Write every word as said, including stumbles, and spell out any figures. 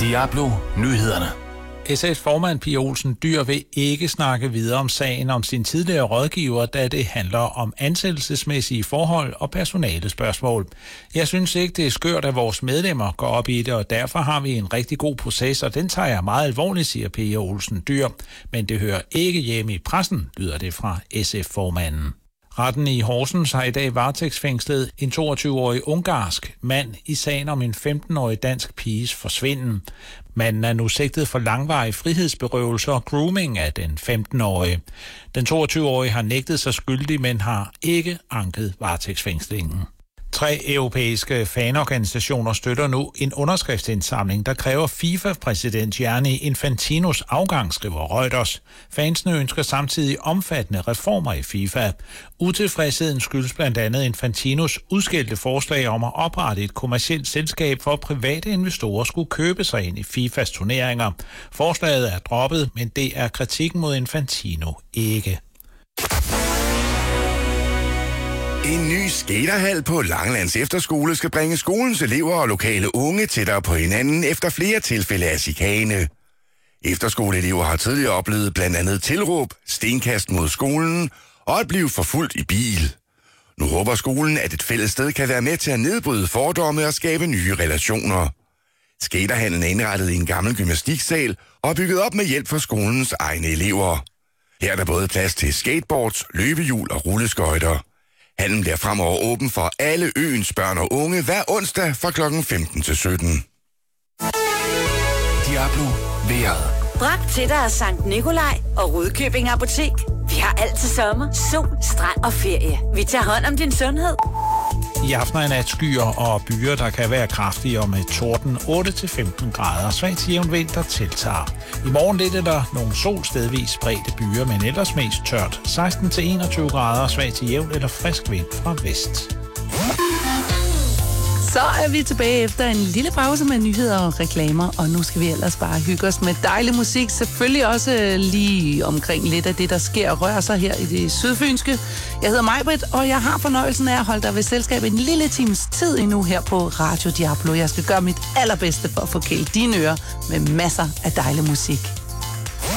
Diablo Nyhederne. S F's formand Pia Olsen Dyhr vil ikke snakke videre om sagen om sin tidligere rådgiver, da det handler om ansættelsesmæssige forhold og personalespørgsmål. Jeg synes ikke, det er skørt, at vores medlemmer går op i det, og derfor har vi en rigtig god proces, og den tager jeg meget alvorligt, siger Pia Olsen Dyhr. Men det hører ikke hjemme i pressen, lyder det fra S F-formanden. Retten i Horsens har i dag varetægtsfængslet en toogtyve-årig ungarsk mand i sagen om en femten-årig dansk piges forsvinden. Manden er nu sigtet for langvarig frihedsberøvelse og grooming af den femten-årige. Den toogtyve-årige har nægtet sig skyldig, men har ikke anket varetægtsfængslingen. Tre europæiske fanorganisationer støtter nu en underskriftsindsamling, der kræver FIFA-præsident Gianni Infantinos afgang, skriver Reuters. Fansene ønsker samtidig omfattende reformer i FIFA. Utilfredsheden skyldes blandt andet Infantinos udskældte forslag om at oprette et kommercielt selskab, for private investorer skulle købe sig ind i FIFAs turneringer. Forslaget er droppet, men det er kritikken mod Infantino ikke. En ny skaterhal på Langelands Efterskole skal bringe skolens elever og lokale unge tættere på hinanden efter flere tilfælde af chikane. Efterskoleelever har tidligere oplevet blandt andet tilråb, stenkast mod skolen og at blive forfulgt i bil. Nu håber skolen, at et fælles sted kan være med til at nedbryde fordomme og skabe nye relationer. Skaterhallen er indrettet i en gammel gymnastiksal og bygget op med hjælp fra skolens egne elever. Her er der både plads til skateboards, løbehjul og rulleskøjter. Hallen bliver fremover åben for alle øens børn og unge hver onsdag fra klokken femten til sytten. Diablo vejret. Bragt til dig af Sankt Nikolaj og Rudkøbing Apotek. Vi har altid sommer, sol, strand og ferie. Vi tager hånd om din sundhed. I aften er nat skyer og byer, der kan være kraftige og med torden otte til femten grader. Svag til jævn vind, der tiltager. I morgen lidt er der nogle sol stedvis spredte byer, men ellers mest tørt. seksten til enogtyve grader, svag til jævn eller frisk vind fra vest. Så er vi tilbage efter en lille pause med nyheder og reklamer, og nu skal vi ellers bare hygge os med dejlig musik. Selvfølgelig også lige omkring lidt af det, der sker og rører sig her i det sydfynske. Jeg hedder Majbrit, og jeg har fornøjelsen af at holde dig ved selskab en lille times tid endnu her på Radio Diablo. Jeg skal gøre mit allerbedste for at forkæle dine ører med masser af dejlig musik.